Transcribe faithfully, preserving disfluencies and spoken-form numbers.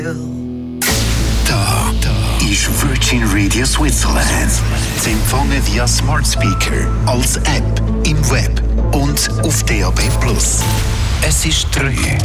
Da, da ist Virgin Radio Switzerland. Zu empfangen via Smart Speaker, als App, im Web und auf D A B plus. Es ist drei.